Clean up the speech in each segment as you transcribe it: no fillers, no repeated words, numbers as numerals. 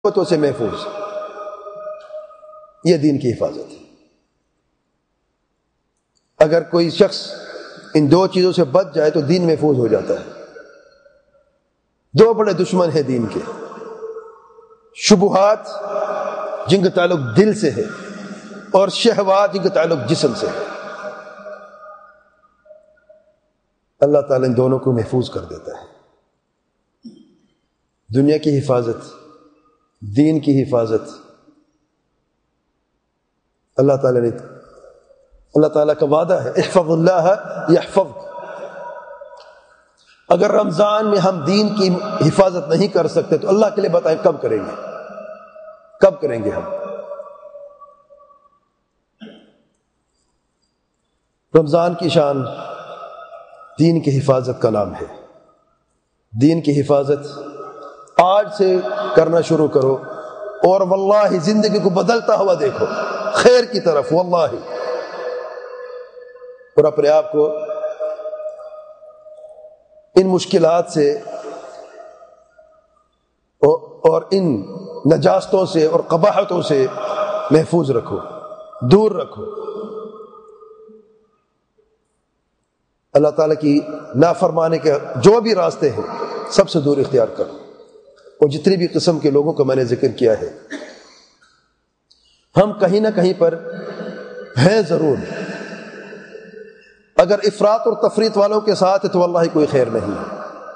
بتوں سے محفوظ. یہ دین کی حفاظت ہے. اگر کوئی شخص ان دو چیزوں سے بچ جائے تو دین محفوظ ہو جاتا ہے. دو بڑے دشمن ہیں دین کے: شبہات جن کا تعلق دل سے ہے اور شہوات جن کا تعلق جسم سے ہے. اللہ تعالیٰ ان دونوں کو محفوظ کر دیتا ہے. دنیا کی حفاظت، دین کی حفاظت اللہ تعالیٰ کا وعدہ ہے: احفظ اللہ یحفظک. اگر رمضان میں ہم دین کی حفاظت نہیں کر سکتے تو اللہ کے لیے بتائیں کب کریں گے؟ کب کریں گے ہم؟ رمضان کی شان دین کی حفاظت کا نام ہے. دین کی حفاظت آج سے کرنا شروع کرو اور واللہ زندگی کو بدلتا ہوا دیکھو خیر کی طرف، واللہ. اور اپنے آپ کو ان مشکلات سے اور ان نجاستوں سے اور قباحتوں سے محفوظ رکھو، دور رکھو. اللہ تعالیٰ کی نافرمانے کے جو بھی راستے ہیں سب سے دور اختیار کرو. اور جتنی بھی قسم کے لوگوں کا میں نے ذکر کیا ہے، ہم کہیں نہ کہیں پر ہیں ضرور. اگر افراط اور تفریط والوں کے ساتھ ہے تو واللہ کوئی خیر نہیں ہے.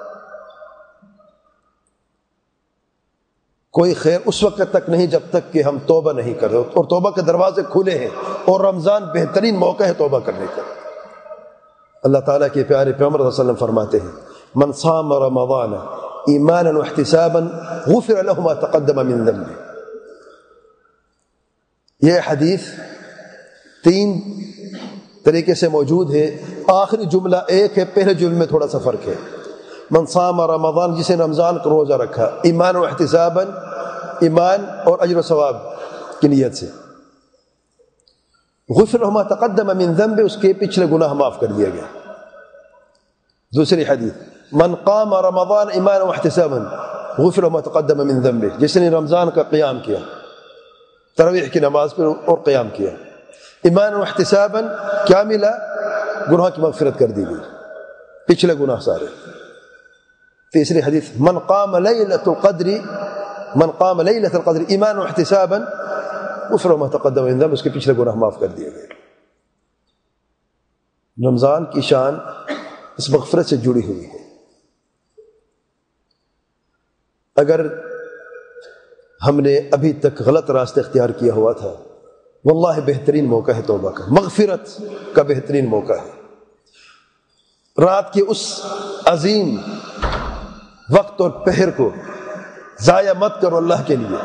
کوئی خیر اس وقت تک نہیں جب تک کہ ہم توبہ نہیں کر رہے. اور توبہ کے دروازے کھلے ہیں اور رمضان بہترین موقع ہے توبہ کرنے کا. اللہ تعالیٰ کے پیارے پیغمبر صلی اللہ علیہ وسلم فرماتے ہیں: من صام رمضان ایمانا واحتسابا غفر له ما تقدم من ذنبه. یہ حدیث 3 طریقے سے موجود ہے. آخری جملہ ایک ہے، پہلے جملے میں تھوڑا سا فرق ہے. من صام رمضان، جسے رمضان کا روزہ رکھا، ایمان و احتسابا، ایمان اور اجر و ثواب کی نیت سے، غفر له ما تقدم من ذنبه، اس کے پچھلے گناہ معاف کر دیا گیا. دوسری حدیث: من قام رمضان ایمانا واحتسابا غفر له ما تقدم من ذنبه، جس نے رمضان کا قیام کیا، تراویح کی نماز پر اور قیام کیا، ایمان و احتسابا، کیا ملا؟ گناہ کی مغفرت کر دی گئی، پچھلے گناہ سارے. تیسری حدیث: من قام لیلۃ القدر ایمانا واحتسابا غفر له ما تقدم من ذنبه، اس کے پچھلے گناہ معاف کر دیے گئے. رمضان کی شان اس مغفرت سے جڑی ہوئی ہے. اگر ہم نے ابھی تک غلط راستہ اختیار کیا ہوا تھا، واللہ بہترین موقع ہے توبہ کا، مغفرت کا بہترین موقع ہے. رات کے اس عظیم وقت اور پہر کو ضائع مت کرو اللہ کے لیے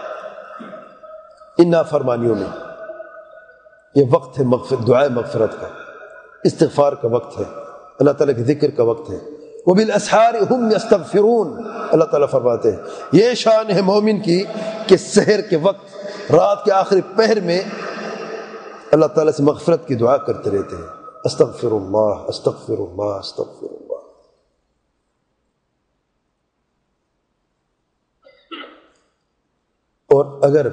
ان نافرمانیوں میں. یہ وقت ہے دعائے مغفرت کا، استغفار کا وقت ہے، اللہ تعالیٰ کے ذکر کا وقت ہے. وَبِالْأَسْحَارِ هُمْ يَسْتَغْفِرُونَ. اللہ تعالیٰ فرماتے ہیں یہ شان ہے مومن کی کہ سحر کے وقت، رات کے آخری پہر میں اللہ تعالیٰ سے مغفرت کی دعا کرتے رہتے ہیں: استغفر اللہ، استغفر اللہ، استغفر اللہ. اور اگر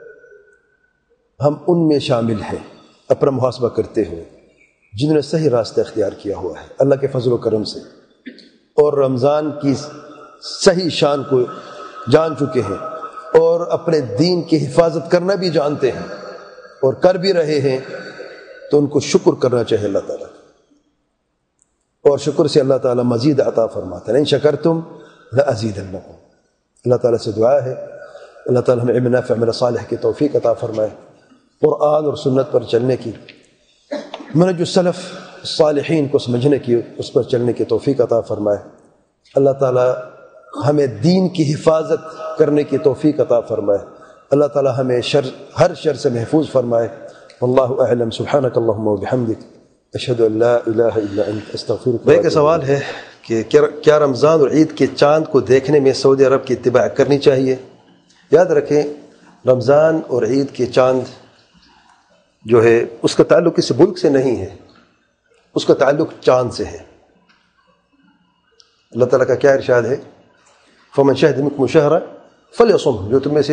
ہم ان میں شامل ہیں اپنا محاسبہ کرتے ہوئے جنہوں نے صحیح راستہ اختیار کیا ہوا ہے اللہ کے فضل و کرم سے، اور رمضان کی صحیح شان کو جان چکے ہیں اور اپنے دین کی حفاظت کرنا بھی جانتے ہیں اور کر بھی رہے ہیں، تو ان کو شکر کرنا چاہیے اللہ تعالیٰ. اور شکر سے اللہ تعالیٰ مزید عطا فرماتا ہے: ان شکرتم لازیدنکم. اللہ تعالیٰ سے دعا ہے اللہ تعالیٰ ہمیں علم نافع عمل صالح کی توفیق عطا فرمائے، قرآن اور سنت پر چلنے کی، منہج السلف الصالحین کو سمجھنے کی، اس پر چلنے کی توفیق عطا فرمائے. اللہ تعالیٰ ہمیں دین کی حفاظت کرنے کی توفیق عطا فرمائے. اللہ تعالیٰ ہمیں ہر شر سے محفوظ فرمائے. واللہ اعلم. سبحانک اللہم وبحمدک، اشہد ان لا الہ الا انت، استغفرک. ایک سوال ہے کہ کیا رمضان اور عید کے چاند کو دیکھنے میں سعودی عرب کی اتباع کرنی چاہیے؟ یاد رکھیں رمضان اور عید کے چاند جو ہے اس کا تعلق کسی ملک سے نہیں ہے، اس کا تعلق چاند سے ہے. اللہ تعالیٰ کا کیا ارشاد ہے؟ فمن شہد منکم الشہر فلیصم، جو تم میں سے